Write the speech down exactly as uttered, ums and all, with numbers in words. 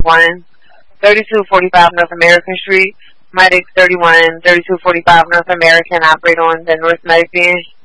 one, thirty-two forty-five North American Street. Medics thirty-one, thirty-two forty-five North American operate on the North Medic end.